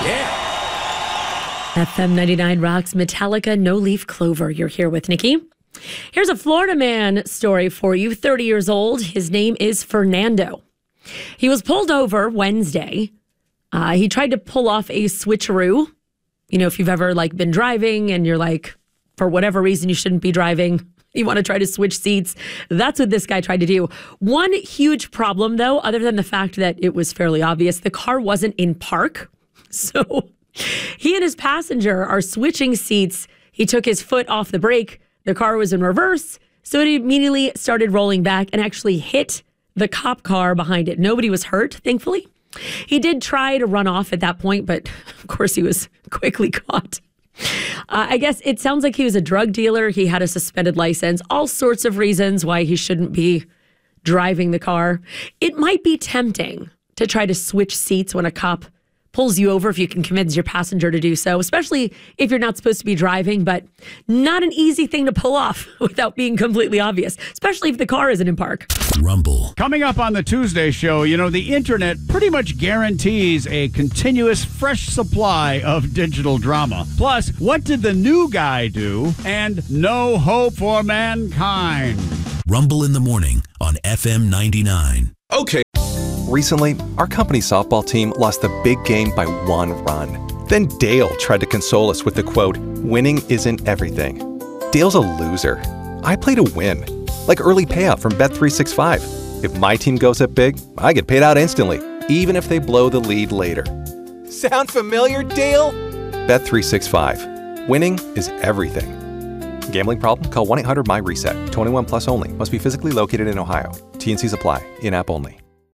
FM 99 rocks Metallica, No Leaf Clover. You're here with Nikki. Here's a Florida man story for you, 30 years old. His name is Fernando. He was pulled over Wednesday. He tried to pull off a switcheroo. You know, if you've ever been driving and you're like, for whatever reason, you shouldn't be driving. You want to try to switch seats. That's what this guy tried to do. One huge problem, though, other than the fact that it was fairly obvious, the car wasn't in park. So he and his passenger are switching seats. He took his foot off the brake. The car was in reverse. So it immediately started rolling back and actually hit the cop car behind it. Nobody was hurt, thankfully. He did try to run off at that point, but of course he was quickly caught. I guess it sounds like he was a drug dealer. He had a suspended license, all sorts of reasons why he shouldn't be driving the car. It might be tempting to try to switch seats when a cop pulls you over if you can convince your passenger to do so, especially if you're not supposed to be driving, but not an easy thing to pull off without being completely obvious, especially if the car isn't in park. Rumble. Coming up on the Tuesday show, the internet pretty much guarantees a continuous fresh supply of digital drama. Plus, what did the new guy do? And no hope for mankind. Rumble in the morning on FM 99. Okay. Recently, our company's softball team lost the big game by 1 run. Then Dale tried to console us with the quote, "Winning isn't everything." Dale's a loser. I play to win. Like early payout from Bet365. If my team goes up big, I get paid out instantly, even if they blow the lead later. Sound familiar, Dale? Bet365. Winning is everything. Gambling problem? Call 1-800-MY-RESET. 21 plus only. Must be physically located in Ohio. T&Cs apply. In-app only.